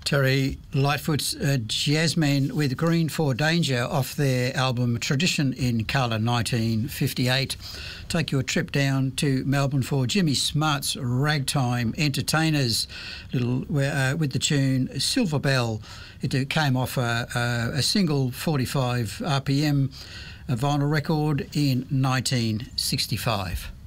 Terry Lightfoot's Jazzmen with Green for Danger off their album Tradition in Colour 1958. Take your trip down to Melbourne for Jimmy Smart's Ragtime Entertainers with the tune Silver Bell. It came off a single 45 RPM vinyl record in 1965.